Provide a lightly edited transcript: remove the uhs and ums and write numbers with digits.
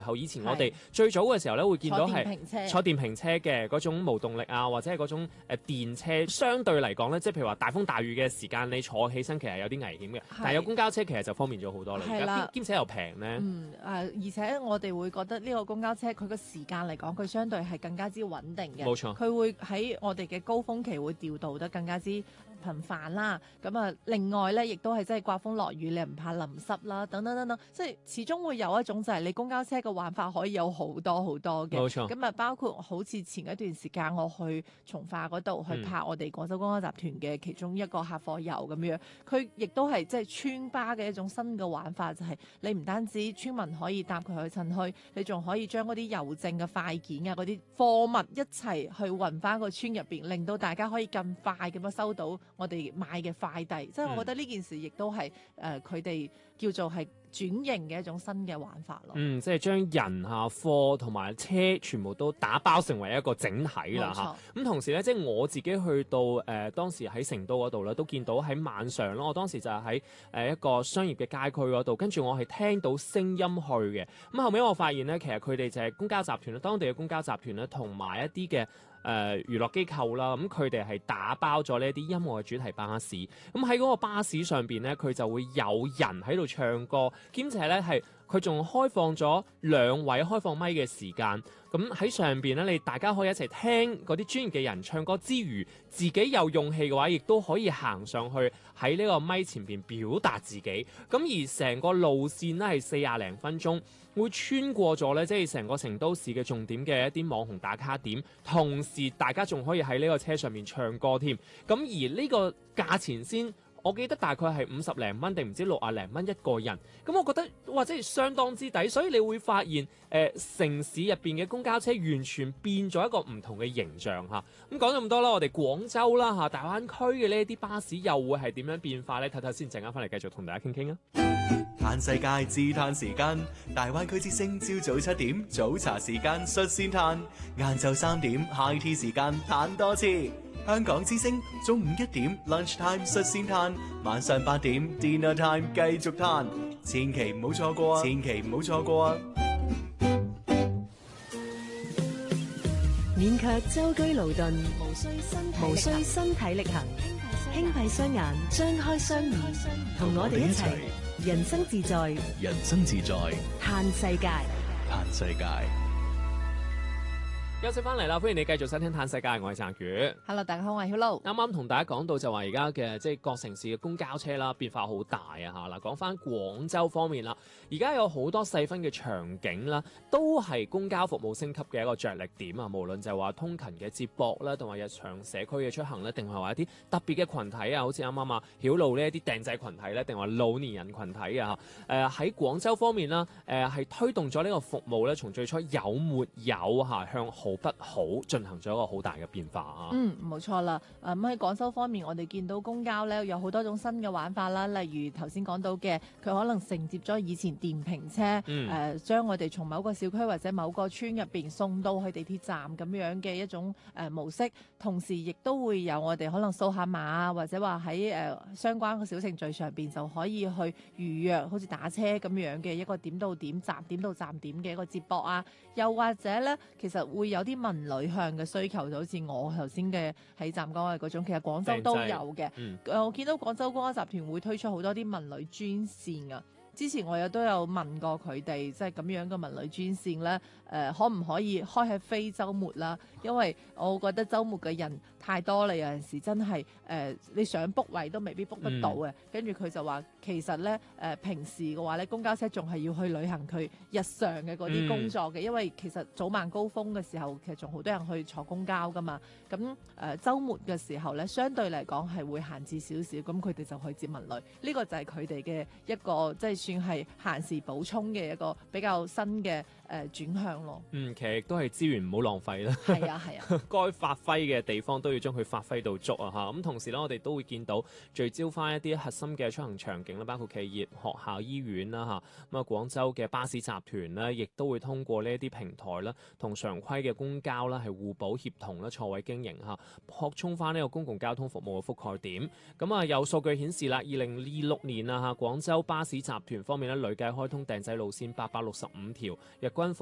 後以前我哋最早嘅時候咧，會見到係坐電瓶車嘅嗰種無動力啊，或者係嗰種電車，相對嚟講咧，即係譬如話大風大雨嘅時間，你坐起身其實有啲危險嘅。但係有公交車其實就方便咗好多啦。而家兼且又平咧。 而且我哋會覺得呢個公交車佢個時間嚟講，佢相對係更加之穩定嘅。 冇錯， 佢會喺我哋嘅高峰期會調度得更加之頻繁啦。咁啊，另外咧，亦都係真係刮風落雨，你唔怕淋濕啦，等等等等，即係始終會有一種就係你公交車嘅玩法可以有好多好多嘅。 冇錯。 咁啊，包括好似前一段時間我去從化嗰度去拍我哋廣州公交集團嘅其中一個客貨遊咁樣，佢亦都係即係村巴嘅一種新嘅玩法，就係你唔單止村民可以搭佢去趁墟，你仲可以將嗰啲郵政嘅快件啊，嗰啲貨物一齊去運翻個村入邊，令到大家可以更快咁樣收到我哋買嘅快遞。即係我覺得呢件事亦都係佢哋叫做係轉型嘅一種新嘅玩法咯。 即係將人貨同埋車全部都打包成為一個整體啦嚇。咁同時咧，即係我自己去到當時喺成都嗰度咧，都見到喺晚上咯。我當時就係喺一個商業嘅街區嗰度，跟住我係聽到聲音去嘅。咁後尾我發現咧，其實佢哋就係公交集團啦，當地嘅公交集團咧，同埋一啲嘅娛樂機構啦，咁佢哋係打包咗呢一啲音樂嘅主題巴士。咁喺嗰個巴士上邊咧，佢就會有人喺度唱歌，兼且咧係佢仲開放咗2位開放咪嘅時間。咁喺上邊咧，你大家可以一齊聽嗰啲專業嘅人唱歌之餘，自己有勇氣嘅話，亦都可以行上去喺呢個咪前邊表達自己。咁而成個路線咧係40零分鐘，會穿過咗咧，即係成個成都市嘅重點嘅一啲網紅打卡點，同時大家仲可以喺呢個車上面唱歌添。咁而呢個價錢先，我記得大概係50零蚊定唔知60零蚊一個人。咁我覺得哇，真係相當之抵。所以你會發現城市入邊嘅公交車完全變咗一個唔同嘅形象嚇。咁講咗咁多啦，我哋廣州啦嚇，大灣區嘅呢啲巴士又會係點樣變化呢？睇睇先，陣間翻嚟繼續同大家傾傾啊！ 嘆世界自嘆時間，大灣區之聲朝早7點早茶時間率先嘆，晏晝3點 high tea 時間嘆多次。香港之聲中午1點 lunch time 率先嘆，晚上8點 dinner time 繼續嘆，千祈唔好錯過啊！千祈唔好錯過啊！ 免卻舟車勞頓，無需身體力行，輕閉雙眼，張開雙耳，同我哋一齊人生自在， 人生自在， 嘆世界， 嘆世界。 休息翻嚟啦，歡迎你繼續收聽《嘆世界》，我係鄭宇。 Hello， 大家好，我係 Hello。 啱啱同大家講到就話而家嘅即係各城市嘅公交車啦，變化好大啊嚇！嗱，講翻廣州方面啦，而家有好多細分嘅場景啦，都係公交服務升級嘅一個着力點啊！無論就係話通勤嘅接駁啦，同埋日常社區嘅出行咧，定係話一啲特別嘅群體啊，好似啱啱啊曉露呢一啲訂製群體咧，定話老年人群體啊嚇。喺廣州方面啦，係推動咗呢個服務咧，從最初有沒有嚇向好不好進行咗一個好大嘅變化啊！ 冇錯啦。咁喺廣州方面，我哋見到公交咧有好多種新嘅玩法啦，例如頭先講到嘅，佢可能承接咗以前電瓶車，將我哋從某個小區或者某個村入邊送到去地鐵站咁樣嘅一種模式，同時亦都會有我哋可能掃下碼啊，或者話喺相關嘅小程序上邊就可以去預約，好似打車咁樣嘅一個點到點、站點到站點嘅一個接駁啊，又或者咧，其實會有啲文旅向嘅需求，就好似我頭先嘅喺湛江嘅嗰種，其實廣州都有嘅。我見到廣州公交集團會推出好多啲文旅專線啊。之前我都有問過佢哋，即係咁樣嘅文旅專線咧，可唔可以開喺非週末啦？因為我覺得週末嘅人太多啦，有陣時真係你想 book 位都未必 book 得到嘅。跟住佢就話，其實咧平時嘅話咧，公交車仲係要去履行佢日常嘅嗰啲工作嘅，因為其實早晚高峰嘅時候，其實仲好多人去坐公交噶嘛。咁週末嘅時候咧，相對嚟講係會閒置少少，咁佢哋就去接文旅。呢個就係佢哋嘅一個即係算係閒時補充嘅一個比較新嘅轉向咯。 其實亦都係資源唔好浪費啦。 係啊， 該發揮嘅地方都要將佢發揮到足啊！嚇咁同時咧，我哋都會見到聚焦翻一啲核心嘅出行場景啦，包括企業、學校、醫院啦嚇。咁啊，廣州嘅巴士集團呢，亦都會通過呢一啲平台啦，同常規嘅公交啦係互補協同啦，錯位經營嚇，擴充翻呢個公共交通服務嘅覆蓋點。咁啊，有數據顯示啦，2026年啊嚇，廣州巴士集團團方面咧，累計開通訂製路線865條，日均